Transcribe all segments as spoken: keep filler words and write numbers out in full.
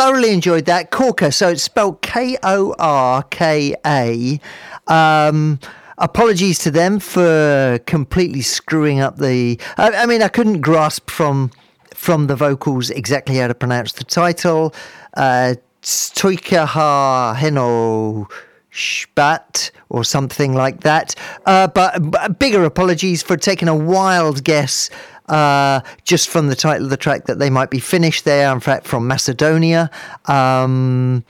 thoroughly enjoyed that. Korka, so it's spelled K O R K A. Um, apologies to them for completely screwing up the... I, I mean, I couldn't grasp from from the vocals exactly how to pronounce the title. Uh, Stoikaha Heno Spat or something like that. Uh, but, but bigger apologies for taking a wild guess uh, just from the title of the track that they might be finished there. In fact, from Macedonia. Um...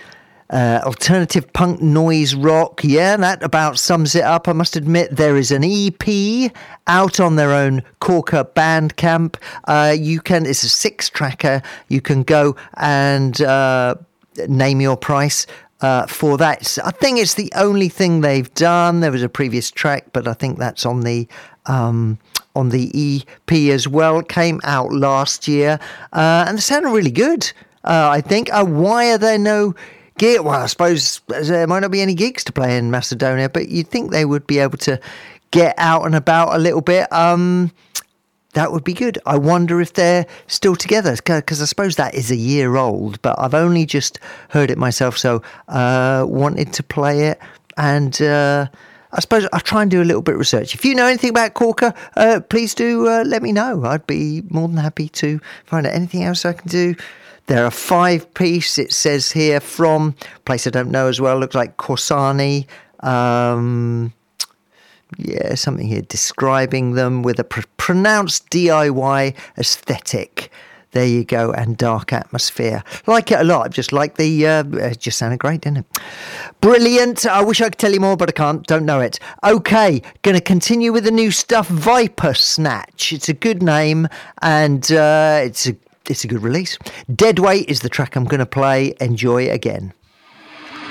Uh, alternative punk noise rock, yeah, that about sums it up. I must admit, there is an E P out on their own Korka Bandcamp. Uh, you can, it's a six tracker. You can go and uh, name your price uh, for that. I think it's the only thing they've done. There was a previous track, but I think that's on the um, on the E P as well. It came out last year, uh, and they sounded really good. Uh, I think. Uh, why are there no gear? Well, I suppose there might not be any gigs to play in Macedonia, but you'd think they would be able to get out and about a little bit. Um, that would be good. I wonder if they're still together, because I suppose that is a year old, but I've only just heard it myself, so uh, wanted to play it. And uh, I suppose I'll try and do a little bit of research. If you know anything about Korka, uh, please do uh, let me know. I'd be more than happy to find out anything else I can do. They're a five-piece, it says here, from a place I don't know as well. Looks like Corsani. Um, yeah, something here describing them with a pr- pronounced D I Y aesthetic. There you go, and dark atmosphere. Like it a lot. Just like the... Uh, it just sounded great, didn't it? Brilliant. I wish I could tell you more, but I can't. Don't know it. Okay, going to continue with the new stuff. Viper Snatch. It's a good name, and uh, it's a It's a good release. Deadweight is the track I'm going to play. Enjoy again.